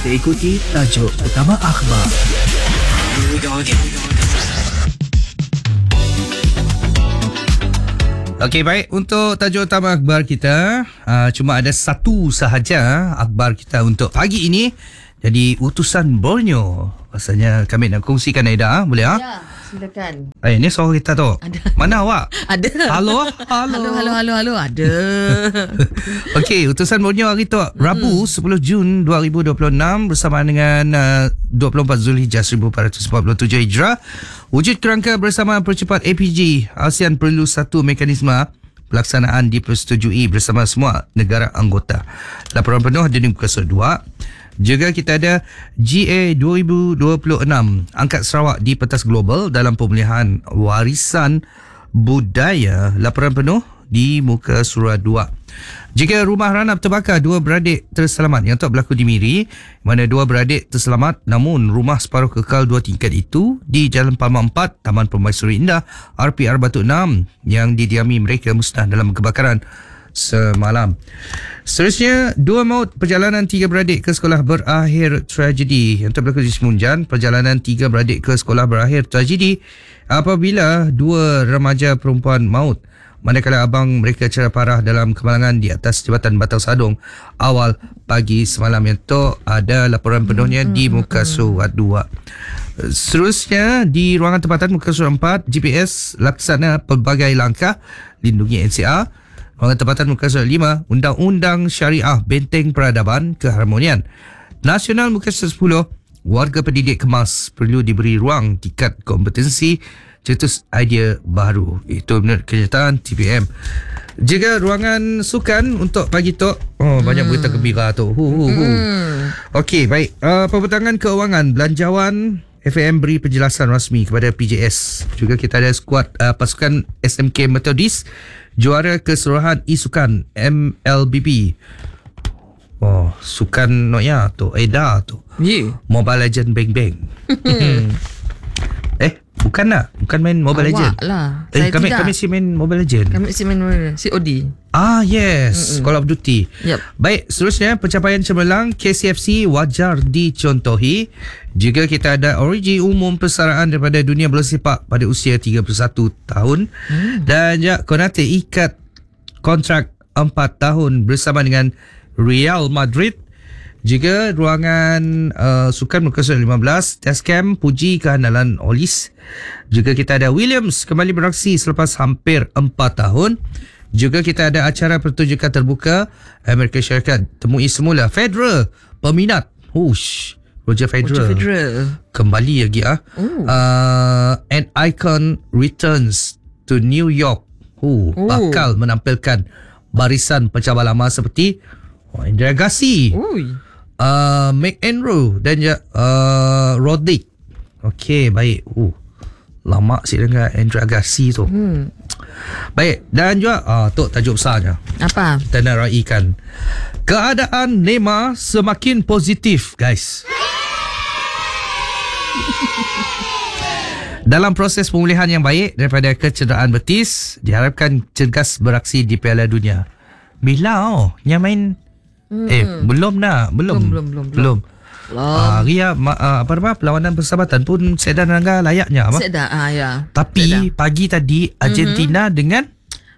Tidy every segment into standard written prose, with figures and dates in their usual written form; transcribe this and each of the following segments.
Kita ikuti tajuk utama akhbar. Okey, baik. Untuk tajuk utama akhbar kita, cuma ada satu sahaja akhbar kita untuk pagi ini. Jadi, utusan Borneo. Rasanya kami nak kongsikan, Aida. Boleh? Ya, silakan. Ini suara kita tu. Ada. Mana awak? Ada. Halo. Ada. Okey, utusan Borneo hari tu Rabu 10 Jun 2026 bersama dengan 24 Zulhijjah 1447 Hijrah. Wujud kerangka bersama percepat APG, ASEAN perlu satu mekanisme pelaksanaan dipersetujui bersama semua negara anggota. Laporan penuh di muka surat 2. Juga kita ada GA 2026 angkat Sarawak di pentas global dalam pemulihan warisan budaya. Laporan penuh di muka surat 2. Jika rumah ranap terbakar, 2 beradik terselamat. Yang tak berlaku di Miri, mana 2 beradik terselamat namun rumah separuh kekal 2 tingkat itu di Jalan Palma 4, Taman Permaisuri Indah, RPR Batu 6 yang didiami mereka musnah dalam kebakaran semalam. Seterusnya, 2 maut perjalanan 3 beradik ke sekolah berakhir tragedi. Yang berlaku di Semunjan, perjalanan 3 beradik ke sekolah berakhir tragedi apabila 2 remaja perempuan maut manakala abang mereka cedera parah dalam kemalangan di atas Jabatan Batang Sadong awal pagi semalam. Yang tu ada laporan penuhnya di muka surat 2. Seterusnya, di ruangan tempatan muka surat 4, GPS laksana pelbagai langkah lindungi NCR. Ruangan tempatan muka surat 5, Undang-Undang Syariah Benteng Peradaban Keharmonian Nasional muka surat 10, warga pendidik kemas perlu diberi ruang tingkat kompetensi cetus idea baru. Itu menurut kenyataan TPM. Juga ruangan sukan untuk pagi tu. Banyak berita gembira tu. Okey, baik. Pembentangan keuangan belanjawan FAM beri penjelasan rasmi kepada PJS. Juga kita ada skuad pasukan SMK Methodist juara keseluruhan e-sukan MLBB. Sukan ya tu Aida tu. Yeah. Mobile Legend Bang Bang. Bukan lah. Bukan main Mobile Legend lah. Kami si main Mobile Legend. Kami si main COD. Yes. Call of Duty. Yep. Baik, seterusnya pencapaian cemerlang KCFC wajar dicontohi. Juga kita ada origi umum persaraan daripada dunia bola sepak pada usia 31 tahun. Dan juga Konate ikat kontrak 4 tahun bersama dengan Real Madrid. Juga ruangan sukan muka surat 15, Tascam puji kehandalan Olis. Juga kita ada Williams kembali beraksi selepas hampir 4 tahun. Juga kita ada acara pertunjukan terbuka Amerika Syarikat temui semula Federer peminat. Roger Federer kembali lagi An Icon returns to New York. Bakal menampilkan barisan pencabar lama seperti Andre Agassi, McEnroe dan Roddick. Okey, baik. Lama sih dengan Andre Agassi tu. Baik, dan juga tu tajuk besarnya. Apa? Kita nak raikan keadaan Neymar semakin positif, guys. Dalam proses pemulihan yang baik daripada kecederaan betis, diharapkan cergas beraksi di Piala Dunia. Bila yang main belum. Ria perlawanan persahabatan pun Sedan Rangga layaknya ya. Tapi pagi tadi Argentina dengan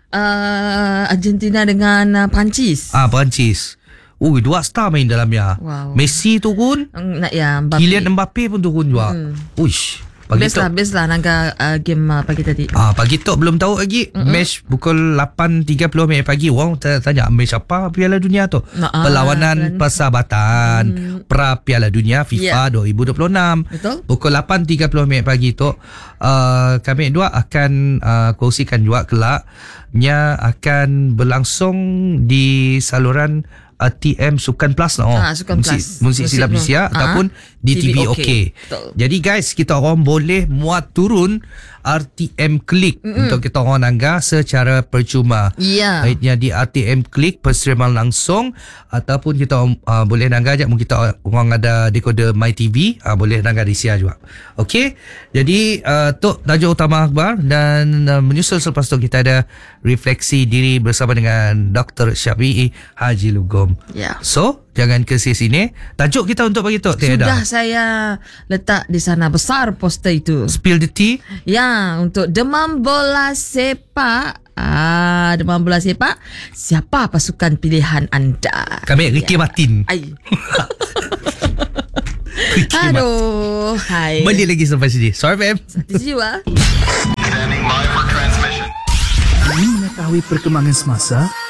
Perancis. Perancis. 2 star main dalamnya. Messi turun. Kylian Mbappe pun turun juga. Best lah Naga game pagi tadi. Pagi tu belum tahu lagi. Match pukul 8.30 minit pagi. Orang tanya match apa Piala Dunia tu? Perlawanan persahabatan pra Piala Dunia FIFA 2026. Betul. Pukul 8.30 minit pagi tu kami dua akan kongsikan juga kelaknya akan berlangsung di saluran TM Sukan Plus Sukan Plus. Musik silap Malaysia ataupun di TV OK. Jadi guys, kita orang boleh muat turun RTM Klik untuk kita orang nangga secara percuma. Baiknya di RTM Klik perseriman langsung ataupun kita boleh nangga je mungkin kita orang ada dekoder My TV, boleh nangga di sia juga. Okey. Jadi tu tajuk utama akhbar dan menyusul selepas tu kita ada refleksi diri bersama dengan Dr. Syafi'i Haji Lugum. Yeah. So, Jangan ke sini. Tajuk kita untuk pagi tu, Teh Sudah Eda. saya letak di sana besar poster itu. Spill the tea. Ya, untuk demam bola sepak. Demam bola sepak. Siapa pasukan pilihan anda? Kami Ricky Martin. Ai. Ricky Martin. Aduh, hai. Balik lagi sampai sini. Sorry, fam. Jiwa. Standing by for transmission. Ingin mengetahui perkembangan semasa,